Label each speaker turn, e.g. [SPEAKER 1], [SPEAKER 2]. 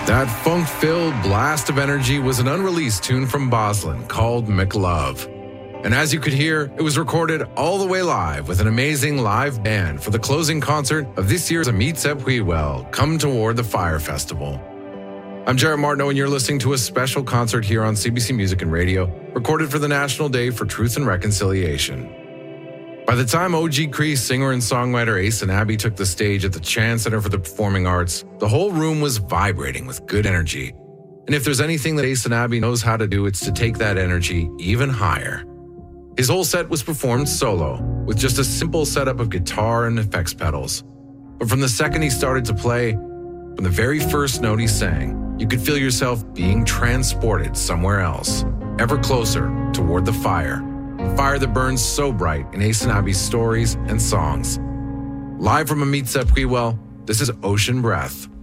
[SPEAKER 1] That funk-filled blast of energy was an unreleased tune from Boslin called McLove. And as you could hear, it was recorded all the way live with an amazing live band for the closing concert of this year's Amit Sephuiwel Come Toward the Fire Festival. I'm Jared Martineau, and you're listening to a special concert here on CBC Music and Radio, recorded for the National Day for Truth and Reconciliation. By the time O.G. Cree singer and songwriter Ace Abbey took the stage at the Chan Center for the Performing Arts, the whole room was vibrating with good energy. And if there's anything that Ace Abbey knows how to do, it's to take that energy even higher. His whole set was performed solo, with just a simple setup of guitar and effects pedals. But from the second he started to play, from the very first note he sang, you could feel yourself being transported somewhere else, ever closer toward the fire. The fire that burns so bright in Ace Abbey's stories and songs. Live from Amit Sephuiwel, this is Ocean Breath.